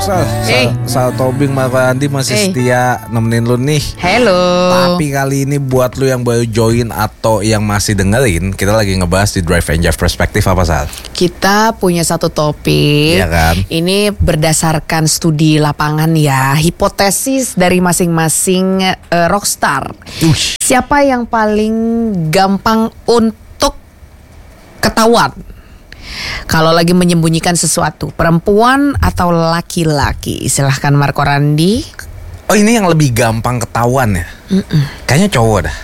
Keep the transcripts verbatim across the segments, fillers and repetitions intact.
Roxal, hey. Sal Tobing Marco Andi masih hey. setia nemenin lu nih. Hello. Tapi kali ini buat lu yang baru join atau yang masih dengerin, kita lagi ngebahas di Drive and Jive Perspective apa Sal? Kita punya satu topik. Iya kan? Ini berdasarkan studi lapangan ya, hipotesis dari masing-masing uh, rockstar. Ush. Siapa yang paling gampang untuk ketahuan kalau lagi menyembunyikan sesuatu, perempuan atau laki-laki? Silahkan Marco Randi. Oh, ini yang lebih gampang ketahuan ya? Mm-mm. Kayaknya cowok dah.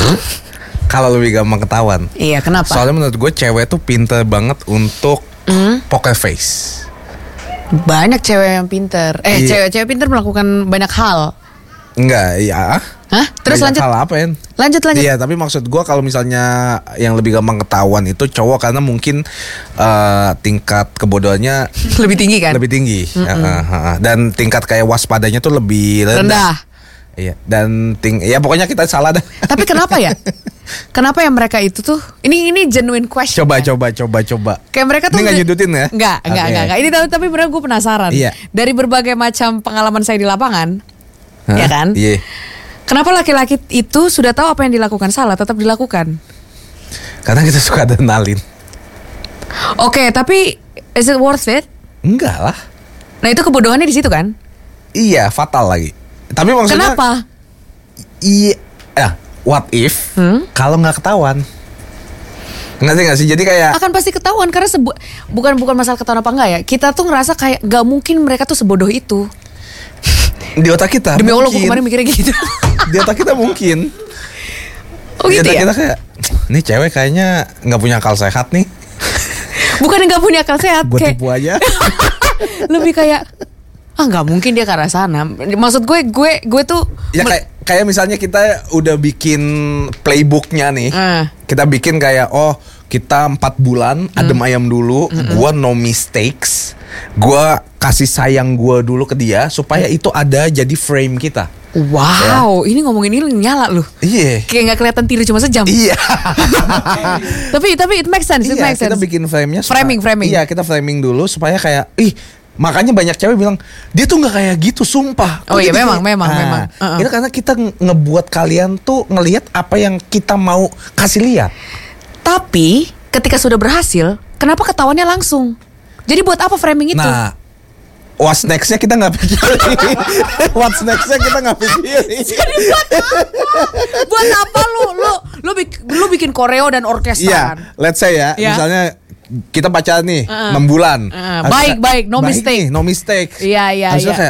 Kalau lebih gampang ketahuan. Iya, kenapa? Soalnya menurut gue cewek tuh pinter banget untuk mm? poker face. Banyak cewek yang pinter. Eh, iya. cewek-cewek pinter melakukan banyak hal. Enggak, ya. Hah? Terus banyak lanjut. Hal apa ya? Lanjut lanjut. Iya, tapi maksud gue kalau misalnya yang lebih gampang ketahuan itu cowok karena mungkin uh, tingkat kebodohannya lebih tinggi kan? Lebih tinggi. Uh, uh, uh, dan tingkat kayak waspadanya tuh lebih rendah. Rendah. Iya, dan ting ya pokoknya kita salah dah. Tapi kenapa ya? Kenapa ya mereka itu tuh? Ini ini genuine question. Coba kan? coba coba coba. Kayak mereka tuh ini nggak nyudutin ya? Enggak, enggak, okay. enggak, enggak. Ini tapi, tapi benar gue penasaran. Iya. Dari berbagai macam pengalaman saya di lapangan, huh? ya kan? Iya. Kenapa laki-laki itu sudah tahu apa yang dilakukan salah tetap dilakukan? Karena kita suka adrenalin. Oke, okay, tapi is it worth it? Enggak lah. Nah, itu kebodohannya di situ kan? Iya, fatal lagi. Tapi maksudnya kenapa? Iya, ya, what if hmm? kalau nggak ketahuan? Ngerti nggak sih? Jadi kayak akan pasti ketahuan karena sebu- bukan bukan masalah ketahuan apa enggak ya. Kita tuh ngerasa kayak nggak mungkin mereka tuh sebodoh itu. Di otak kita. Demi Allah, gue kemarin mikirnya gitu. Di otak kita mungkin. Oh gitu di otak ya? Kita kayak, nih cewek kayaknya nggak punya akal sehat nih. Bukan nggak punya akal sehat. Gue kayak tipu aja. Lebih kayak ah nggak mungkin dia ke arah sana. Maksud gue gue gue tuh ya kayak kayak misalnya kita udah bikin playbooknya nih. Uh. Kita bikin kayak oh kita empat bulan hmm. adem ayam dulu. Mm-mm. Gua no mistakes. Gua kasih sayang gua dulu ke dia supaya itu ada jadi frame kita. Wow, ya. Ini ngomongin ini nyala loh. Iya. Kayak nggak kelihatan tidur cuma sejam. Iya. tapi tapi it makes sense. It iya, makes sense. Kita bikin frame-nya. Framing, supaya, framing. Iya, kita framing dulu supaya kayak ih. Makanya banyak cewek bilang dia tuh nggak kayak gitu, sumpah. Oh iya, memang, kayak, memang, nah, memang. Uh-uh. Itu karena kita ngebuat kalian tuh ngelihat apa yang kita mau kasih lihat. Tapi ketika sudah berhasil, kenapa ketahuannya langsung? Jadi buat apa framing itu? Nah, what's next-nya kita nggak pikirin. What's next-nya kita nggak pikirin. Jadi buat apa? Buat apa lu lu lu, bik, lu bikin koreo dan orkestra? Iya, let's say ya, yeah. misalnya kita pacaran nih uh-uh. enam bulan. Uh-uh. Baik, baik, no baik mistake. Nih, no mistake. Iya, iya, iya. Kayak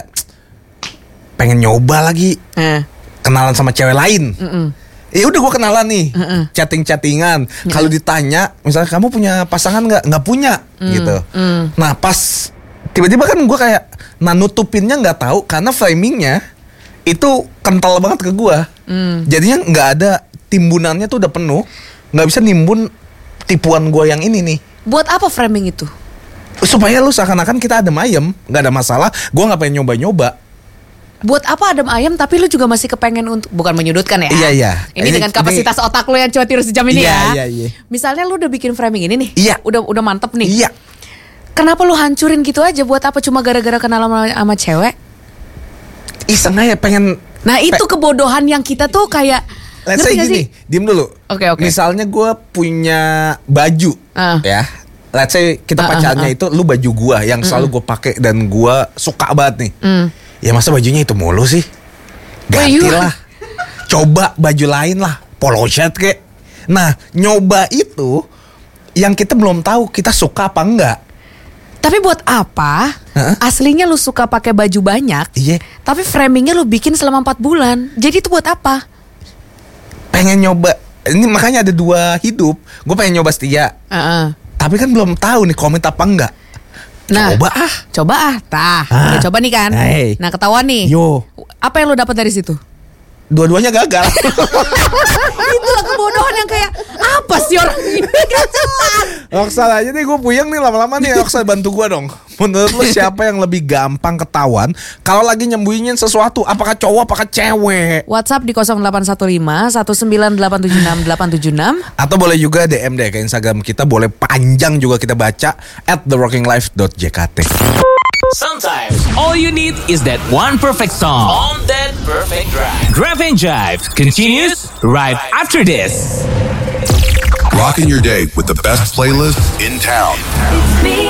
pengen nyoba lagi. Uh. Kenalan sama cewek lain. Uh-uh. Ya udah gue kenalan nih, uh-uh. chatting-chattingan. Uh-uh. Kalau ditanya, misalnya kamu punya pasangan nggak? Nggak punya, uh-uh. gitu. Uh-uh. Nah pas tiba-tiba kan gue kayak, nah nutupinnya nggak tahu karena framingnya itu kental banget ke gue. Uh. Jadinya nggak ada timbunannya tuh udah penuh, nggak bisa nimbun tipuan gue yang ini nih. Buat apa framing itu? Supaya lu seakan-akan kita adem ayem, nggak ada masalah. Gue nggak pengen nyoba-nyoba. Buat apa adem ayem tapi lu juga masih kepengen untuk, bukan menyudutkan ya? Iya iya. Ini, ini dengan kapasitas ini, otak lu yang cuma tidur sejam ini iya, ya. Iya iya. Misalnya lu udah bikin framing ini nih. Iya. Udah udah mantep nih. Iya. Kenapa lu hancurin gitu aja? Buat apa? Cuma gara-gara kenal sama, sama cewek? Iseng aja pengen. Nah itu pe- kebodohan yang kita tuh kayak. Let's say gini, diem dulu. Oke okay, oke. Okay. Misalnya gue punya baju, uh. ya. Let's say kita uh, pacarnya uh, uh. itu, lu baju gue yang uh, selalu gue pakai dan gue suka banget nih. Uh. Ya masa bajunya itu mulu sih? Gantilah. Coba baju lain lah, polo shirt kek. Nah, nyoba itu yang kita belum tahu kita suka apa enggak. Tapi buat apa? Huh? Aslinya lu suka pakai baju banyak, iya. Tapi framingnya lu bikin selama empat bulan. Jadi itu buat apa? Pengen nyoba. Ini makanya ada dua hidup. Gue pengen nyoba setia. Uh-uh. Tapi kan belum tahu nih komit apa enggak. Nah, coba ah, coba ah, tah. Ah. Ya, coba nih kan. Hey. Nah, ketahuan nih. Yo. Apa yang lu dapat dari situ? Dua-duanya gagal. Itulah kebodohan yang kayak apa sih orang ini gak jelas. Roxal aja nih, gue puyeng nih lama-lama nih. Roxal bantu gue dong. Menurut lu siapa yang lebih gampang ketahuan kalau lagi nyembunyiin sesuatu? Apakah cowok, apakah cewek? WhatsApp di nol delapan satu lima satu sembilan delapan tujuh enam delapan tujuh enam. Atau boleh juga D M deh ke Instagram kita. Boleh panjang juga kita baca at the rocking life dot j k t. Sometimes all you beat is that one perfect song on that perfect drive. Drive and Jive continues right after this. Rocking your day with the best playlist in town.